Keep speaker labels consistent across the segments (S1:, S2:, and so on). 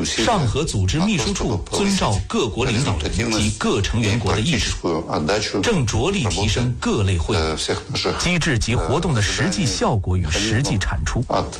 S1: 上合组织秘书处遵照各国领导人及各成员国的意志，正着力提升各类会议、机制及活动的实际效果与实际产出。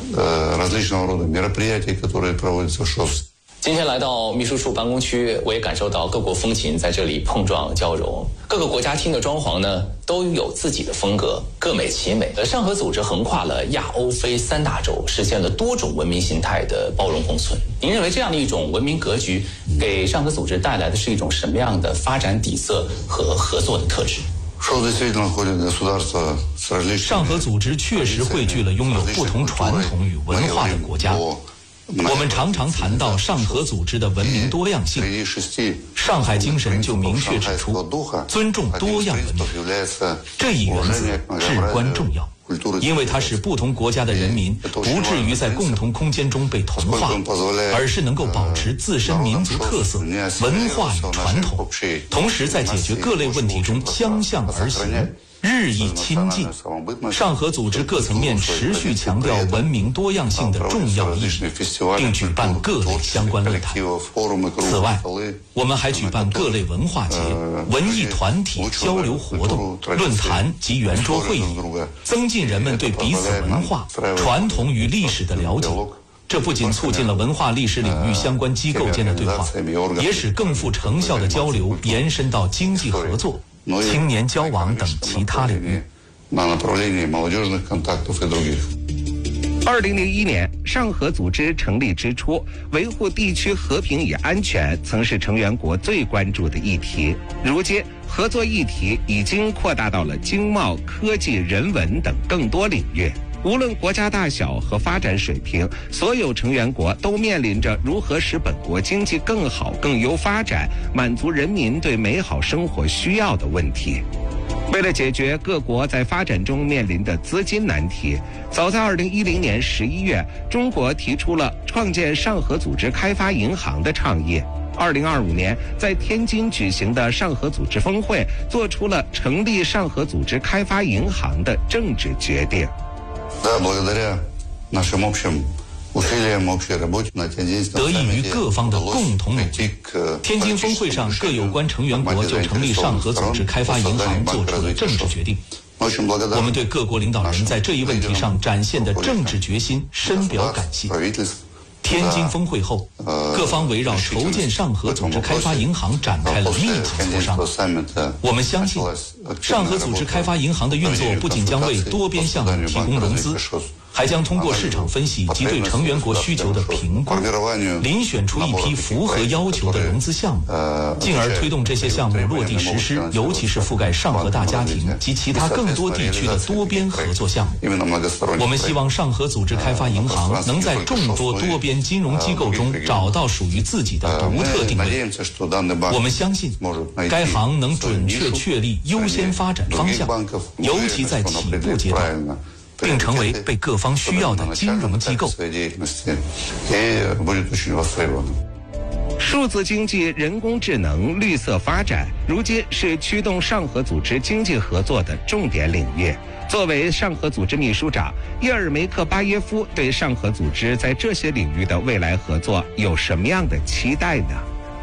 S2: 今天来到秘书处办公区，我也感受到各国风情在这里碰撞交融。各个国家厅的装潢呢，都有自己的风格，各美其美。上合组织横跨了亚欧非三大洲，实现了多种文明形态的包容共存。您认为这样的一种文明格局，给上合组织带来的是一种什么样的发展底色和合作的特质？
S1: 上合组织确实汇聚了拥有不同传统与文化的国家。我们常常谈到上合组织的文明多样性，上海精神就明确指出，尊重多样文明，这一原则至关重要，因为它使不同国家的人民不至于在共同空间中被同化，而是能够保持自身民族特色、文化与传统，同时在解决各类问题中相向而行，日益亲近。上合组织各层面持续强调文明多样性的重要意义，并举办各类相关论坛。此外，我们还举办各类文化节、文艺团体交流活动、论坛及圆桌会议，增进人们对彼此文化、传统与历史的了解。这不仅促进了文化历史领域相关机构间的对话，也使更富成效的交流延伸到经济合作、青年交往等其他领域。
S3: 2001年，上合组织成立之初，维护地区和平与安全曾是成员国最关注的议题。如今，合作议题已经扩大到了经贸、科技、人文等更多领域。无论国家大小和发展水平，所有成员国都面临着如何使本国经济更好、更优发展，满足人民对美好生活需要的问题。为了解决各国在发展中面临的资金难题，早在2010年11月，中国提出了创建上合组织开发银行的倡议。2025年，在天津举行的上合组织峰会，做出了成立上合组织开发银行的政治决定。
S1: 得益于各方的共同努力，天津峰会上各有关成员国就成立上合组织开发银行做出了政治决定。我们对各国领导人在这一问题上展现的政治决心深表感谢。天津峰会后，各方围绕筹建上合组织开发银行展开了密集磋商。我们相信，上合组织开发银行的运作不仅将为多边项目提供融资，还将通过市场分析及对成员国需求的评估，遴选出一批符合要求的融资项目，进而推动这些项目落地实施，尤其是覆盖上合大家庭及其他更多地区的多边合作项目。我们希望上合组织开发银行能在众多多边金融机构中找到属于自己的独特定位。我们相信，该行能准确确立优先发展方向，尤其在起步阶段，并成为被各方需要的金融机构。
S3: 数字经济、人工智能、绿色发展，如今是驱动上合组织经济合作的重点领域。作为上合组织秘书长，叶尔梅克巴耶夫对上合组织在这些领域的未来合作有什么样的期待呢？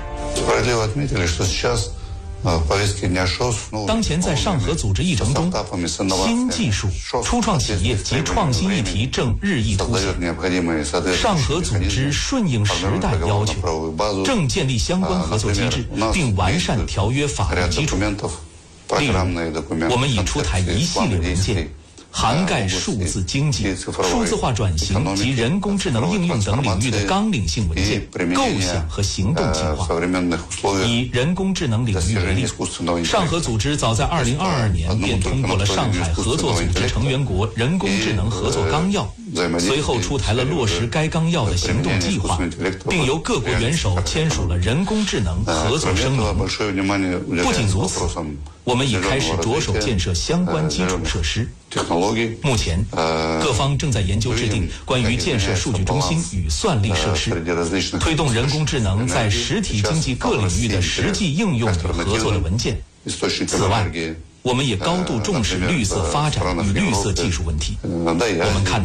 S1: 当前在上合组织议程中，新技术、初创企业及创新议题正日益凸显。上合组织顺应时代要求，正建立相关合作机制，并完善条约法律基础。例如，我们已出台一系列文件，涵盖数字经济、数字化转型及人工智能应用等领域的纲领性文件、构想和行动计划。以人工智能领域为例，上合组织早在2022年便通过了上海合作组织成员国人工智能合作纲要，随后出台了落实该纲要的行动计划，并由各国元首签署了人工智能合作声明。不仅如此，我们已开始着手建设相关基础设施。目前，各方正在研究制定关于建设数据中心与算力设施，推动人工智能在实体经济各领域的实际应用与合作的文件。此外，我们也高度重视绿色发展与绿色技术问题。我们看到，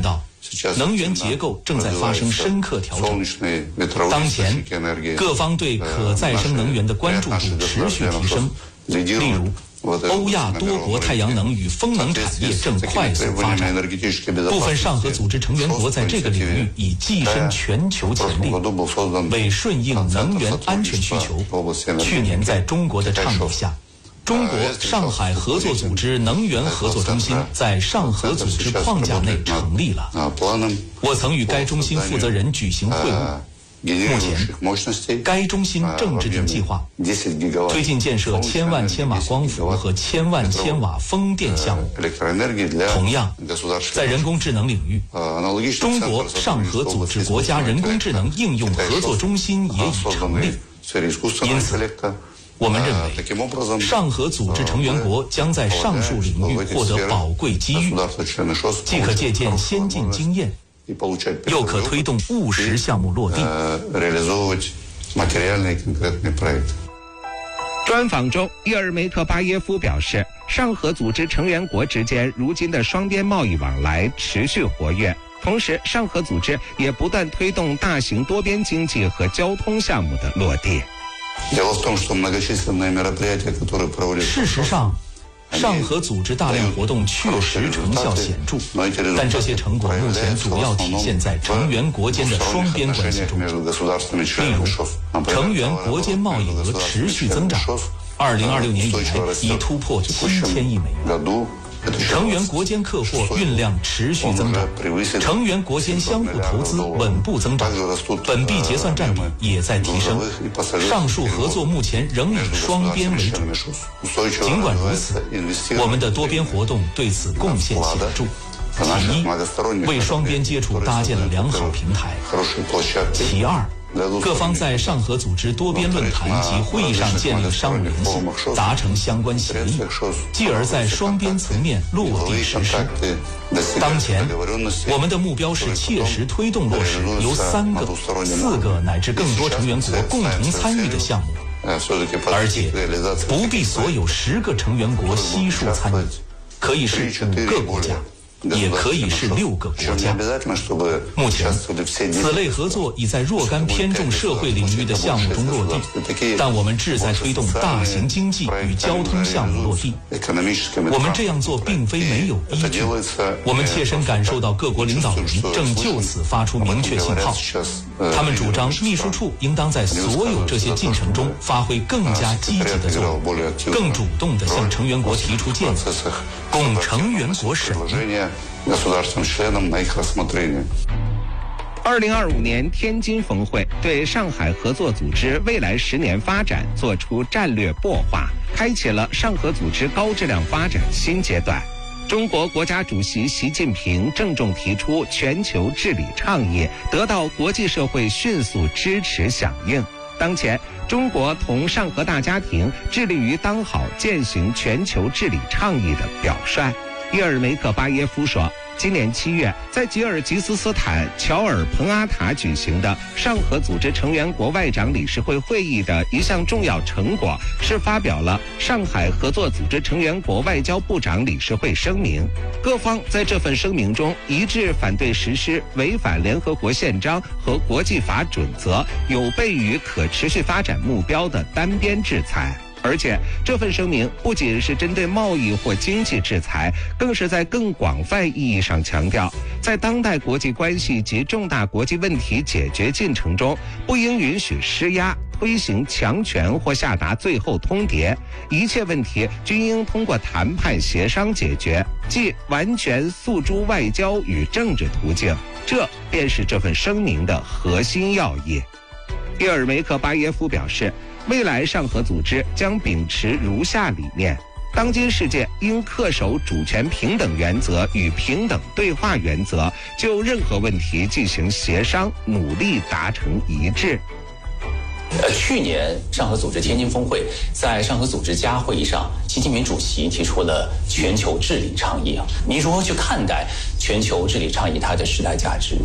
S1: 能源结构正在发生深刻调整。当前，各方对可再生能源的关注度持续提升。例如，欧亚多国太阳能与风能产业正快速发展，部分上合组织成员国在这个领域已跻身全球前列。为顺应能源安全需求，去年在中国的倡议下，中国上海合作组织能源合作中心在上合组织框架内成立了。我曾与该中心负责人举行会晤。目前，该中心正制定计划，推进建设1000万千瓦光伏和1000万千瓦风电项目。同样，在人工智能领域，中国上合组织国家人工智能应用合作中心也已成立。因此，我们认为，上合组织成员国将在上述领域获得宝贵机遇，既可借鉴先进经验，又可推动务实项目落地。
S3: 专访中，伊尔梅克巴耶夫表示，上合组织成员国之间如今的双边贸易往来持续活跃，同时上合组织也不断推动大型多边经济和交通项目的落地。
S1: 事实上，上合组织大量活动确实成效显著，但这些成果目前主要体现在成员国间的双边关系中。例如，成员国间贸易额持续增长，2026年以来已突破7000亿美元。成员国间客货运量持续增长，成员国间相互投资稳步增长，本币结算占比也在提升。上述合作目前仍以双边为主。尽管如此，我们的多边活动对此贡献显著。其一，为双边接触搭建了良好平台；其二，各方在上合组织多边论坛及会议上建立商务联系，达成相关协议，继而在双边层面落地实施。当前，我们的目标是切实推动落实由3个、4个乃至更多成员国共同参与的项目，而且不必所有10个成员国悉数参与，可以是5个国家，也可以是6个国家。目前，此类合作已在若干偏重社会领域的项目中落地，但我们志在推动大型经济与交通项目落地。我们这样做并非没有依据，我们切身感受到各国领导人正就此发出明确信号。他们主张秘书处应当在所有这些进程中发挥更加积极的作用，更主动地向成员国提出建议，供成员国审议。
S3: 2025年天津峰会对上海合作组织未来10年发展作出战略擘画，开启了上合组织高质量发展新阶段。中国国家主席习近平郑重提出全球治理倡议，得到国际社会迅速支持响应。当前，中国同上合大家庭致力于当好践行全球治理倡议的表率。伊尔梅克巴耶夫说，今年7月，在吉尔吉斯斯坦乔尔彭阿塔举行的上合组织成员国外长理事会会议的一项重要成果是发表了上海合作组织成员国外交部长理事会声明。各方在这份声明中一致反对实施违反联合国宪章和国际法准则、有悖于可持续发展目标的单边制裁。而且这份声明不仅是针对贸易或经济制裁，更是在更广泛意义上强调，在当代国际关系及重大国际问题解决进程中，不应允许施压、推行强权或下达最后通牒，一切问题均应通过谈判协商解决，即完全诉诸外交与政治途径。这便是这份声明的核心要义。伊尔梅克巴耶夫表示，未来上合组织将秉持如下理念：当今世界应恪守主权平等原则与平等对话原则，就任何问题进行协商，努力达成一致。
S2: 去年上合组织天津峰会，在上合组织加会议上，习近平主席提出了全球治理倡议啊，你如何去看待全球治理倡议它的时代价值？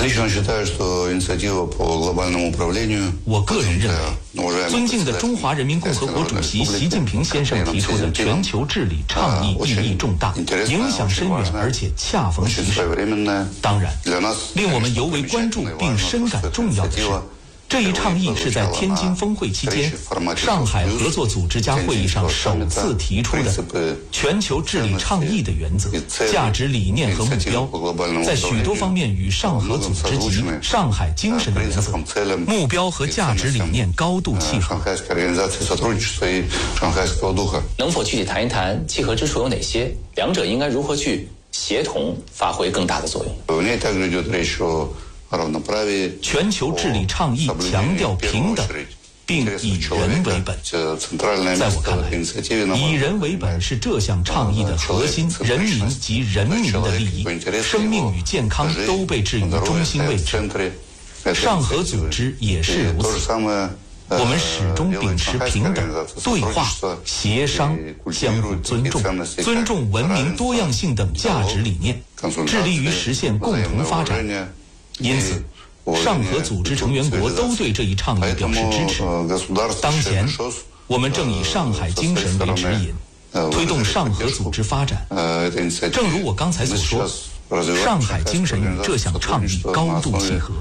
S1: 我个人认为，尊敬的中华人民共和国主席习近平先生提出的全球治理倡议意义重大，影响深远，而且恰逢其时。当然，令我们尤为关注并深感重要的是，这一倡议是在天津峰会期间，上海合作组织加会议上首次提出的全球治理倡议的原则、价值理念和目标，在许多方面与上合组织及上海精神的原则、目标和价值理念高度契合。
S2: 能否具体谈一谈契合之处有哪些？两者应该如何去协同发挥更大的作用？
S1: 全球治理倡议强调平等，并以人为本。在我看来，以人为本是这项倡议的核心，人民及人民的利益、生命与健康都被置于中心位置。上合组织也是如此。我们始终秉持平等、对话、协商、相互尊重、尊重文明多样性等价值理念，致力于实现共同发展。因此，上合组织成员国都对这一倡议表示支持。当前，我们正以上海精神为指引，推动上合组织发展。正如我刚才所说，上海精神与这项倡议高度契合。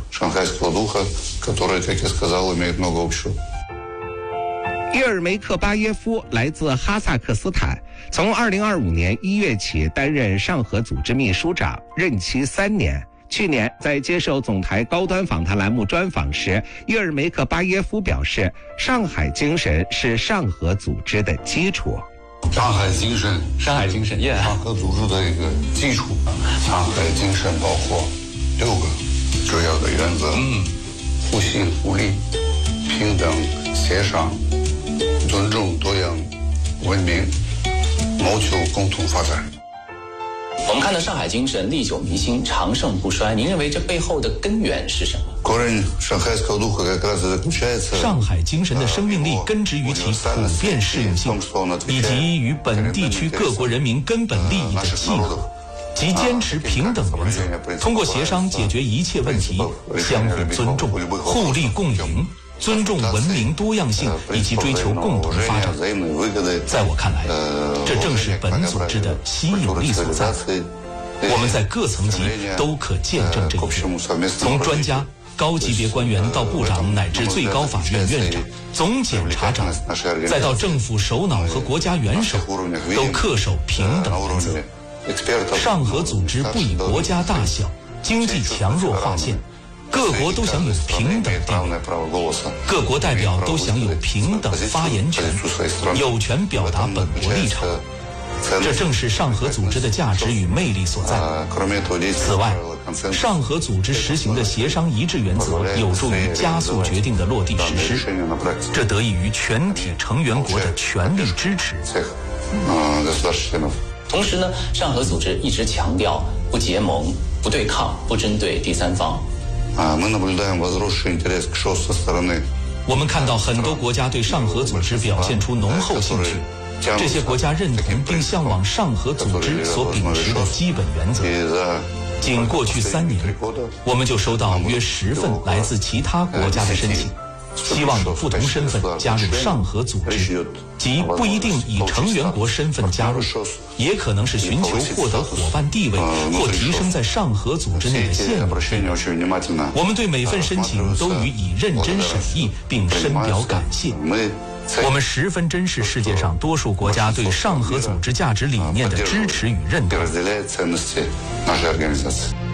S3: 叶尔梅克巴耶夫来自哈萨克斯坦，从2025年1月起担任上合组织秘书长，任期3年。去年在接受总台高端访谈栏目专访时，叶尔梅克巴耶夫表示，上海精神是上合组织的基础。
S4: 上海精神，
S2: 上
S4: 合组织的一个基础。上海精神包括6个主要的原则：互信互利、平等协商、尊重多样文明、谋求共同发展。
S2: 我们看到上海精神历久弥新、长盛不衰，您认为这背后的根源是什么？
S1: 上海精神的生命力根植于其普遍适用性，以及与本地区各国人民根本利益的契合，即坚持平等原则，通过协商解决一切问题，相互尊重、互利共赢，尊重文明多样性以及追求共同发展。在我看来，这正是本组织的吸引力所在。我们在各层级都可见证这一点，从专家、高级别官员到部长乃至最高法院院长、总检察长，再到政府首脑和国家元首，都恪守平等原则。上合组织不以国家大小、经济强弱划线，各国都享有平等地位，各国代表都享有平等发言权，有权表达本国立场。这正是上合组织的价值与魅力所在。此外，上合组织实行的协商一致原则有助于加速决定的落地实施，这得益于全体成员国的全力支持。
S2: 同时呢，上合组织一直强调不结盟、不对抗、不针对第三方。
S1: 我们看到很多国家对上合组织表现出浓厚兴趣，这些国家认同并向往上合组织所秉持的基本原则。仅过去3年，我们就收到约10份来自其他国家的申请，希望以不同身份加入上合组织，即不一定以成员国身份加入，也可能是寻求获得伙伴地位或提升在上合组织内的现有地位。我们对每份申请都予以认真审议，并深表感谢。我们十分珍视世界上多数国家对上合组织价值理念的支持与认同。